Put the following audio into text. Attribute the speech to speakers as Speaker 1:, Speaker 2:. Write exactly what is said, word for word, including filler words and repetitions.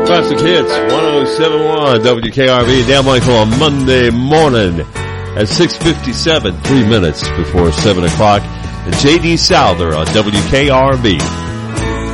Speaker 1: Classic Hits, one oh seven point one W K R V. Dan Michael on Monday morning at six fifty-seven, three minutes before seven o'clock. And J D Souther on W K R V.